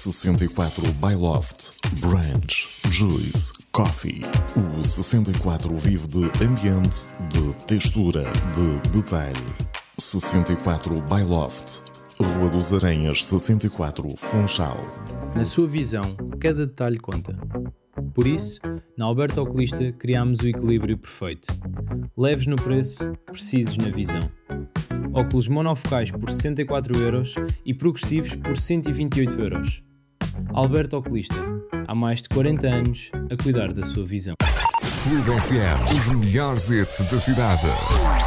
64 by Loft, Branch, Juice, Coffee. O 64 vive de ambiente, de textura, de detalhe. 64 by Loft, Rua dos Aranhas 64, Funchal. Na sua visão, cada detalhe conta. Por isso, na Alberto Oculista criámos o equilíbrio perfeito. Leves no preço, precisos na visão. Óculos monofocais por 64€ e progressivos por 128€. Alberto Oculista, há mais de 40 anos a cuidar da sua visão. Clube FM, os melhores hits da cidade.